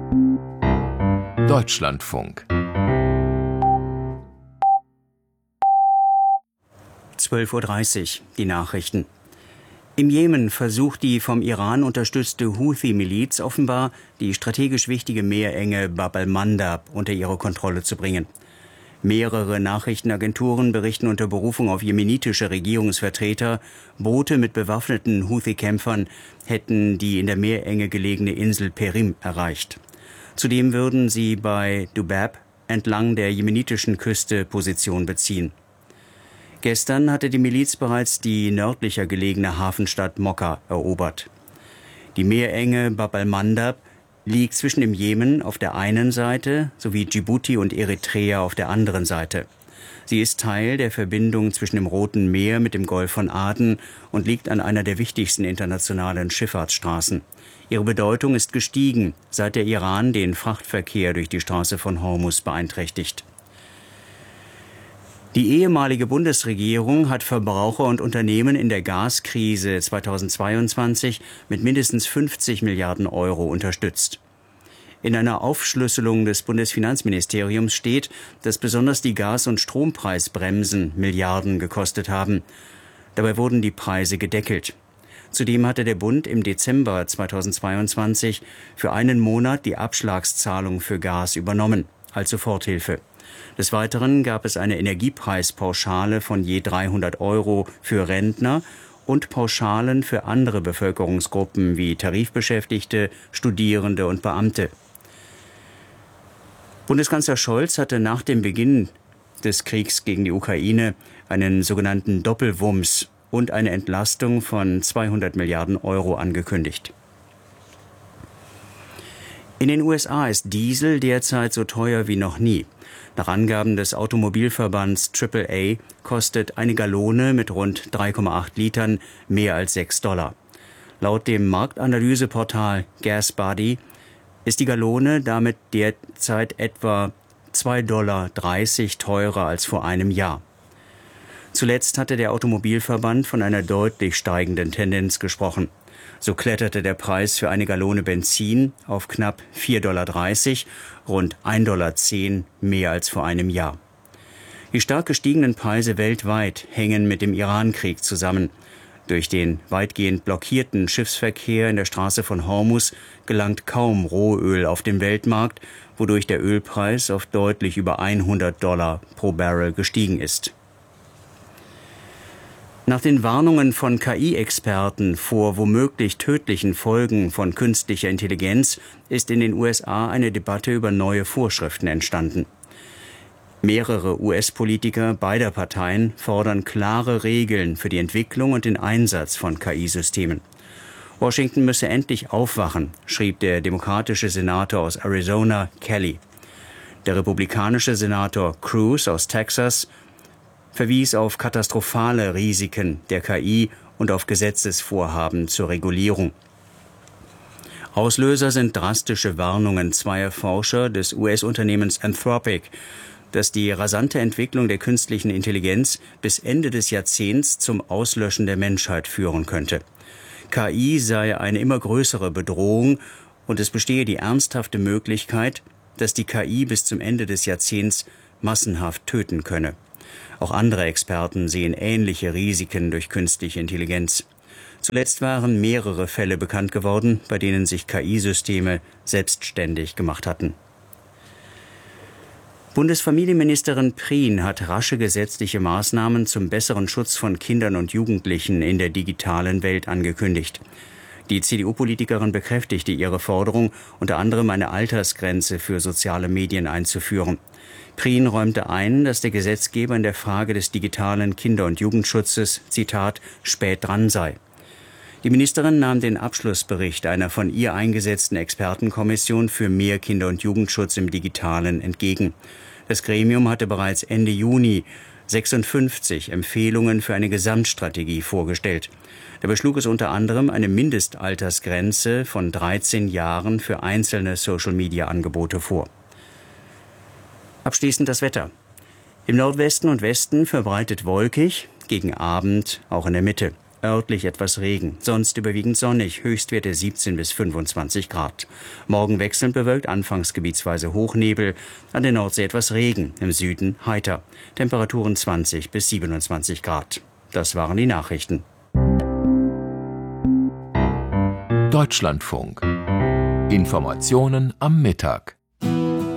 Deutschlandfunk 12:30 Uhr, die Nachrichten. Im Jemen versucht die vom Iran unterstützte Houthi-Miliz offenbar, die strategisch wichtige Meerenge Bab el-Mandab unter ihre Kontrolle zu bringen. Mehrere Nachrichtenagenturen berichten unter Berufung auf jemenitische Regierungsvertreter, Boote mit bewaffneten Houthi-Kämpfern hätten die in der Meerenge gelegene Insel Perim erreicht. Zudem würden sie bei Dubab entlang der jemenitischen Küste Position beziehen. Gestern hatte die Miliz bereits die nördlicher gelegene Hafenstadt Mokka erobert. Die Meerenge Bab el-Mandab liegt zwischen dem Jemen auf der einen Seite sowie Djibouti und Eritrea auf der anderen Seite. Sie ist Teil der Verbindung zwischen dem Roten Meer mit dem Golf von Aden und liegt an einer der wichtigsten internationalen Schifffahrtsstraßen. Ihre Bedeutung ist gestiegen, seit der Iran den Frachtverkehr durch die Straße von Hormuz beeinträchtigt. Die ehemalige Bundesregierung hat Verbraucher und Unternehmen in der Gaskrise 2022 mit mindestens 50 Milliarden Euro unterstützt. In einer Aufschlüsselung des Bundesfinanzministeriums steht, dass besonders die Gas- und Strompreisbremsen Milliarden gekostet haben. Dabei wurden die Preise gedeckelt. Zudem hatte der Bund im Dezember 2022 für einen Monat die Abschlagszahlung für Gas übernommen, als Soforthilfe. Des Weiteren gab es eine Energiepreispauschale von je 300 Euro für Rentner und Pauschalen für andere Bevölkerungsgruppen wie Tarifbeschäftigte, Studierende und Beamte. Bundeskanzler Scholz hatte nach dem Beginn des Kriegs gegen die Ukraine einen sogenannten Doppelwumms und eine Entlastung von 200 Milliarden Euro angekündigt. In den USA ist Diesel derzeit so teuer wie noch nie. Nach Angaben des Automobilverbands AAA kostet eine Gallone mit rund 3,8 Litern mehr als $6. Laut dem Marktanalyseportal GasBuddy ist die Gallone damit derzeit etwa $2,30 teurer als vor einem Jahr. Zuletzt hatte der Automobilverband von einer deutlich steigenden Tendenz gesprochen. So kletterte der Preis für eine Gallone Benzin auf knapp $4,30, rund $1,10 mehr als vor einem Jahr. Die stark gestiegenen Preise weltweit hängen mit dem Iran-Krieg zusammen. Durch den weitgehend blockierten Schiffsverkehr in der Straße von Hormuz gelangt kaum Rohöl auf den Weltmarkt, wodurch der Ölpreis auf deutlich über $100 pro Barrel gestiegen ist. Nach den Warnungen von KI-Experten vor womöglich tödlichen Folgen von künstlicher Intelligenz ist in den USA eine Debatte über neue Vorschriften entstanden. Mehrere US-Politiker beider Parteien fordern klare Regeln für die Entwicklung und den Einsatz von KI-Systemen. Washington müsse endlich aufwachen, schrieb der demokratische Senator aus Arizona, Kelly. Der republikanische Senator Cruz aus Texas verwies auf katastrophale Risiken der KI und auf Gesetzesvorhaben zur Regulierung. Auslöser sind drastische Warnungen zweier Forscher des US-Unternehmens Anthropic, dass die rasante Entwicklung der künstlichen Intelligenz bis Ende des Jahrzehnts zum Auslöschen der Menschheit führen könnte. KI sei eine immer größere Bedrohung und es bestehe die ernsthafte Möglichkeit, dass die KI bis zum Ende des Jahrzehnts massenhaft töten könne. Auch andere Experten sehen ähnliche Risiken durch künstliche Intelligenz. Zuletzt waren mehrere Fälle bekannt geworden, bei denen sich KI-Systeme selbstständig gemacht hatten. Bundesfamilienministerin Prien hat rasche gesetzliche Maßnahmen zum besseren Schutz von Kindern und Jugendlichen in der digitalen Welt angekündigt. Die CDU-Politikerin bekräftigte ihre Forderung, unter anderem eine Altersgrenze für soziale Medien einzuführen. Prien räumte ein, dass der Gesetzgeber in der Frage des digitalen Kinder- und Jugendschutzes, Zitat, spät dran sei. Die Ministerin nahm den Abschlussbericht einer von ihr eingesetzten Expertenkommission für mehr Kinder- und Jugendschutz im Digitalen entgegen. Das Gremium hatte bereits Ende Juni 56 Empfehlungen für eine Gesamtstrategie vorgestellt. Dabei schlug es unter anderem eine Mindestaltersgrenze von 13 Jahren für einzelne Social-Media-Angebote vor. Abschließend das Wetter. Im Nordwesten und Westen verbreitet wolkig, gegen Abend auch in der Mitte. Örtlich etwas Regen, sonst überwiegend sonnig, Höchstwerte 17 bis 25 Grad. Morgen wechselnd bewölkt, anfangs gebietsweise Hochnebel, an der Nordsee etwas Regen, im Süden heiter. Temperaturen 20 bis 27 Grad. Das waren die Nachrichten. Deutschlandfunk. Informationen am Mittag.